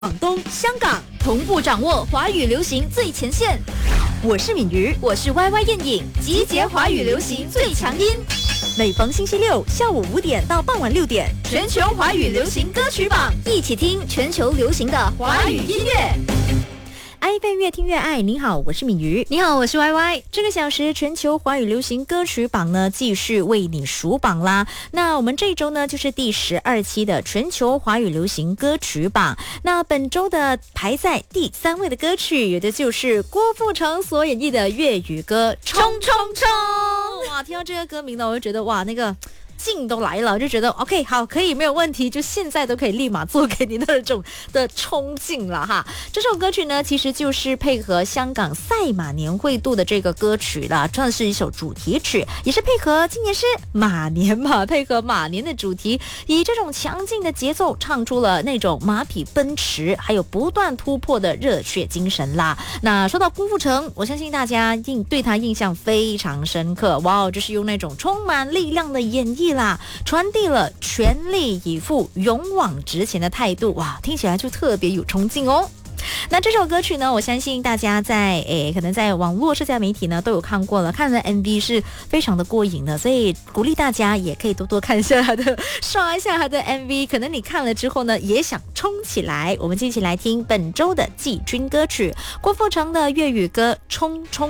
广东、香港同步掌握华语流行最前线。我是敏瑜，我是 YY 燕颖，集结华语流行最强音。每逢星期六下午5点到傍晚6点，全球华语流行歌曲榜，一起听全球流行的华语音乐。爱被越听越爱。您好，我是敏瑜。 你好，我是 YY。 这个小时全球华语流行歌曲榜呢，继续为你数榜啦。那我们这一周呢，就是第12期的全球华语流行歌曲榜。那本周的排在第3位的歌曲，也就是郭富城所演绎的粤语歌《冲冲冲》。哇，听到这个歌名呢，我就觉得哇，那个劲都来了，就觉得 OK 好，可以，没有问题，就现在都可以立马做给你那种的冲劲了哈。这首歌曲呢，其实就是配合香港赛马年会度的这个歌曲啦，算是一首主题曲，也是配合今年是马年嘛，配合马年的主题，以这种强劲的节奏唱出了那种马匹奔驰还有不断突破的热血精神啦。那说到郭富城，我相信大家对他印象非常深刻，哇，就是用那种充满力量的演绎啦，传递了全力以赴勇往直前的态度，哇，听起来就特别有冲劲哦。那这首歌曲呢，我相信大家在可能在网络社交媒体呢都有看过了，看了 MV 是非常的过瘾的，所以鼓励大家也可以多多看一下他的，刷一下他的 MV， 可能你看了之后呢也想冲起来。我们一起来听本周的季军歌曲郭富城的粤语歌《冲冲》。